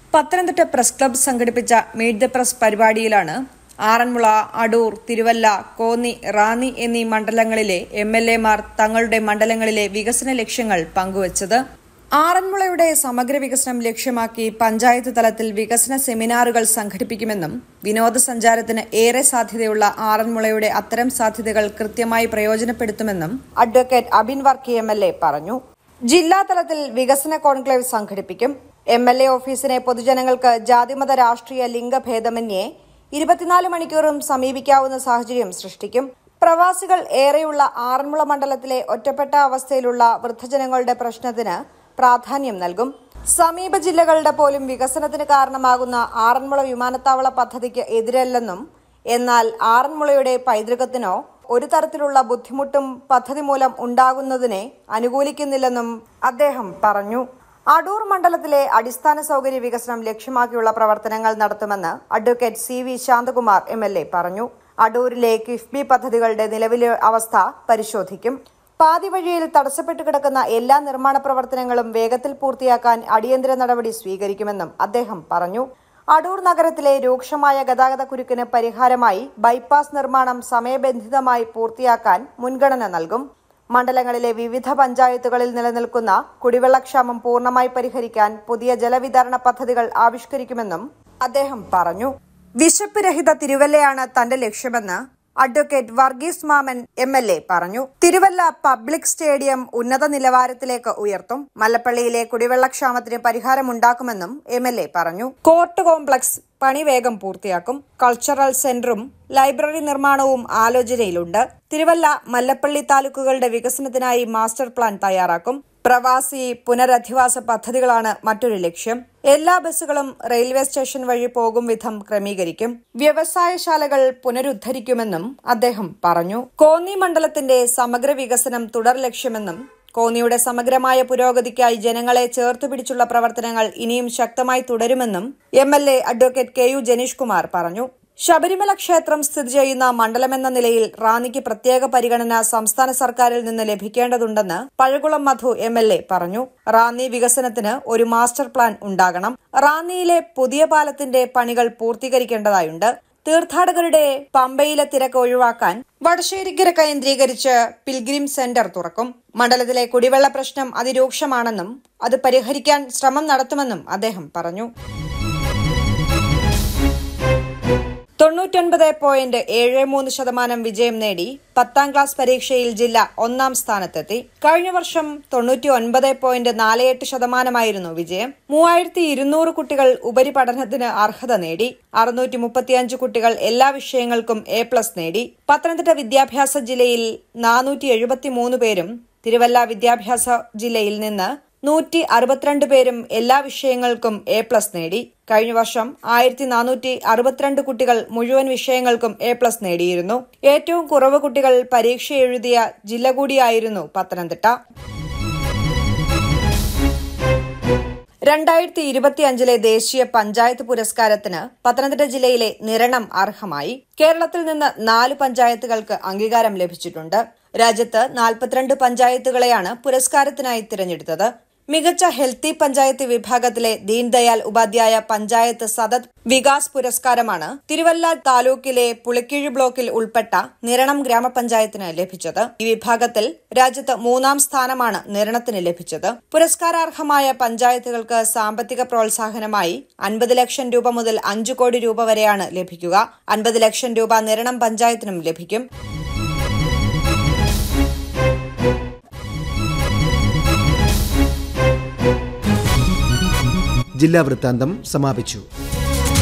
Pathanamthitta press club സംഘടിപ്പിച്ച meet the press പരിപാടിയിലാണ് ആറന്മുള, അടൂർ, തിരുവല്ല, കോന്നി, റാന്നി എന്നീ മണ്ഡലങ്ങളിലെ എംഎൽഎമാർ തങ്ങളുടെ മണ്ഡലങ്ങളിലെ വികസന ലക്ഷ്യങ്ങൾ പങ്കുവച്ചത്. ആറന്മുളയുടെ സമഗ്ര വികസനം ലക്ഷ്യമാക്കി പഞ്ചായത്ത് തലത്തിൽ വികസന സെമിനാറുകൾ സംഘടിപ്പിക്കുമെന്നും വിനോദസഞ്ചാരത്തിന് ഏറെ സാധ്യതയുള്ള ആറന്മുളയുടെ അത്തരം സാധ്യതകൾ കൃത്യമായി പ്രയോജനപ്പെടുത്തുമെന്നും അഡ്വക്കേറ്റ് അബിൻ വർക്കി എംഎൽഎ പറഞ്ഞു. ജില്ലാതലത്തിൽ വികസന കോൺക്ലേവ് സംഘടിപ്പിക്കും. എംഎൽഎ ഓഫീസിനെ പൊതുജനങ്ങൾക്ക് ജാതിമത രാഷ്ട്രീയ ലിംഗഭേദമന്യേ 24 മണിക്കൂറും സമീപിക്കാവുന്ന സാഹചര്യം സൃഷ്ടിക്കും. പ്രവാസികൾ ഏറെയുള്ള ആറന്മുള മണ്ഡലത്തിലെ ഒറ്റപ്പെട്ട അവസ്ഥയിലുള്ള വൃദ്ധജനങ്ങളുടെ പ്രശ്നത്തിന് പ്രാധാന്യം നൽകും. സമീപ ജില്ലകളുടെ പോലും വികസനത്തിന് കാരണമാകുന്ന ആറന്മുള വിമാനത്താവള പദ്ധതിക്ക് എതിരല്ലെന്നും എന്നാൽ ആറന്മുളയുടെ പൈതൃകത്തിനോ ഒരു തരത്തിലുള്ള ബുദ്ധിമുട്ടും പദ്ധതി മൂലം ഉണ്ടാകുന്നതിനെ അനുകൂലിക്കുന്നില്ലെന്നും അദ്ദേഹം പറഞ്ഞു. അടൂർ മണ്ഡലത്തിലെ അടിസ്ഥാന സൗകര്യ വികസനം ലക്ഷ്യമാക്കിയുള്ള പ്രവർത്തനങ്ങൾ നടത്തുമെന്ന് അഡ്വക്കേറ്റ് CV ശാന്തകുമാർ എംഎൽഎ പറഞ്ഞു. അടൂരിലെ കിഫ്ബി പദ്ധതികളുടെ നിലവിലെ അവസ്ഥ പരിശോധിക്കും. പാതി വഴിയിൽ തടസ്സപ്പെട്ടു കിടക്കുന്ന എല്ലാ നിർമ്മാണ പ്രവർത്തനങ്ങളും വേഗത്തിൽ പൂർത്തിയാക്കാൻ അടിയന്തര നടപടി സ്വീകരിക്കുമെന്നും അദ്ദേഹം പറഞ്ഞു. അടൂർ നഗരത്തിലെ രൂക്ഷമായ ഗതാഗത കുരുക്കിന് പരിഹാരമായി ബൈപ്പാസ് നിർമ്മാണം സമയബന്ധിതമായി പൂർത്തിയാക്കാൻ മുൻഗണന നൽകും. മണ്ഡലങ്ങളിലെ വിവിധ പഞ്ചായത്തുകളിൽ നിലനിൽക്കുന്ന കുടിവെള്ളക്ഷാമം പൂർണ്ണമായി പരിഹരിക്കാൻ പുതിയ ജലവിതരണ പദ്ധതികൾ ആവിഷ്കരിക്കുമെന്നും അദ്ദേഹം പറഞ്ഞു. വിശപ്പ് രഹിത തിരുവല്ലയാണ് തന്റെ ലക്ഷ്യമെന്ന് അഡ്വക്കേറ്റ് വർഗീസ് മാമൻ എംഎൽഎ പറഞ്ഞു. തിരുവല്ല പബ്ലിക് സ്റ്റേഡിയം ഉന്നത നിലവാരത്തിലേക്ക് ഉയർത്തും. മല്ലപ്പള്ളിയിലെ കുടിവെള്ളക്ഷാമത്തിന് പരിഹാരമുണ്ടാക്കുമെന്നും എംഎൽഎ പറഞ്ഞു. കോർട്ട് കോംപ്ലക്സ് പണി വേഗം പൂർത്തിയാക്കും. കൾച്ചറൽ സെന്ററും ലൈബ്രറി നിർമ്മാണവും ആലോചനയിലുണ്ട്. തിരുവല്ല, മല്ലപ്പള്ളി താലൂക്കുകളുടെ വികസനത്തിനായി മാസ്റ്റർ പ്ലാൻ തയ്യാറാക്കും. പ്രവാസി പുനരധിവാസ പദ്ധതികളാണ് മറ്റൊരു ലക്ഷ്യം. എല്ലാ ബസ്സുകളും റെയിൽവേ സ്റ്റേഷൻ വഴി പോകും വിധം ക്രമീകരിക്കും. വ്യവസായശാലകൾ പുനരുദ്ധരിക്കുമെന്നും അദ്ദേഹം പറഞ്ഞു. കോന്നി മണ്ഡലത്തിന്റെ സമഗ്ര വികസനം തുടർ ലക്ഷ്യമെന്നും കോന്നിയുടെ സമഗ്രമായ പുരോഗതിക്കായി ജനങ്ങളെ ചേർത്തുപിടിച്ചുള്ള പ്രവർത്തനങ്ങൾ ഇനിയും ശക്തമായി തുടരുമെന്നും MLA advocate KU Janeesh Kumar പറഞ്ഞു. ശബരിമല ക്ഷേത്രം സ്ഥിതി ചെയ്യുന്ന മണ്ഡലമെന്ന നിലയിൽ റാന്നിക്ക് പ്രത്യേക പരിഗണന സംസ്ഥാന സർക്കാരിൽ നിന്ന് ലഭിക്കേണ്ടതുണ്ടെന്ന് പഴകുളം മധു എംഎൽഎ പറഞ്ഞു. റാന്നി വികസനത്തിന് ഒരു മാസ്റ്റർ പ്ലാൻ ഉണ്ടാകണം. റാന്നിയിലെ പുതിയ പാലത്തിന്റെ പണികൾ പൂർത്തീകരിക്കേണ്ടതായുണ്ട്. തീർത്ഥാടകരുടെ പമ്പയിലെ തിരക്ക് ഒഴിവാക്കാൻ വടശ്ശേരിക്കര കേന്ദ്രീകരിച്ച് പിൽഗ്രിം സെന്റർ തുറക്കും. മണ്ഡലത്തിലെ കുടിവെള്ള പ്രശ്നം അതിരൂക്ഷമാണെന്നും അത് പരിഹരിക്കാൻ ശ്രമം നടത്തുമെന്നും അദ്ദേഹം പറഞ്ഞു. 99.73% വിജയം നേടി 10ാം ക്ലാസ് പരീക്ഷയിൽ ജില്ല 1ാം സ്ഥാനത്തെത്തി. കഴിഞ്ഞ വർഷം 99.48% വിജയം. 3200 കുട്ടികൾ ഉപരിപഠനത്തിന് അർഹത നേടി. 635 കുട്ടികൾ എല്ലാ വിഷയങ്ങൾക്കും A+ നേടി. പത്തനംതിട്ട വിദ്യാഭ്യാസ ജില്ലയിൽ 473 പേരും തിരുവല്ല വിദ്യാഭ്യാസ ജില്ലയിൽ നിന്ന് 162 പേരും എല്ലാ വിഷയങ്ങൾക്കും A+ നേടി. കഴിഞ്ഞ വർഷം 1462 കുട്ടികൾ മുഴുവൻ വിഷയങ്ങൾക്കും A+ നേടിയിരുന്നു. ഏറ്റവും കുറവ് കുട്ടികൾ പരീക്ഷ എഴുതിയ ജില്ല കൂടിയായിരുന്നു പത്തനംതിട്ട. 2025 ദേശീയ പഞ്ചായത്ത് പുരസ്കാരത്തിന് പത്തനംതിട്ട ജില്ലയിലെ നിരണം അർഹമായി. കേരളത്തിൽ നിന്ന് 4 പഞ്ചായത്തുകൾക്ക് അംഗീകാരം ലഭിച്ചിട്ടുണ്ട്. രാജ്യത്ത് 42 പഞ്ചായത്തുകളെയാണ് പുരസ്കാരത്തിനായി തിരഞ്ഞെടുത്തത്. മികച്ച ഹെൽത്തി പഞ്ചായത്ത് വിഭാഗത്തിലെ ദീൻദയാൽ ഉപാധ്യായ പഞ്ചായത്ത് സതത് വികാസ് പുരസ്കാരമാണ് തിരുവല്ല താലൂക്കിലെ പുളിക്കീഴ് ബ്ലോക്കിൽ ഉൾപ്പെട്ട നിരണം ഗ്രാമപഞ്ചായത്തിന് ലഭിച്ചത്. ഈ വിഭാഗത്തിൽ രാജ്യത്ത് 3ാം സ്ഥാനമാണ് നിരണത്തിന് ലഭിച്ചത്. പുരസ്കാരാർഹമായ പഞ്ചായത്തുകൾക്ക് സാമ്പത്തിക പ്രോത്സാഹനമായി 50 ലക്ഷം രൂപ മുതൽ 5 കോടി രൂപ വരെയാണ് ലഭിക്കുക. 50 ലക്ഷം രൂപ നിരണം പഞ്ചായത്തിനും ലഭിക്കും. ജില്ലാ വൃത്താന്തം സമാപിച്ചു.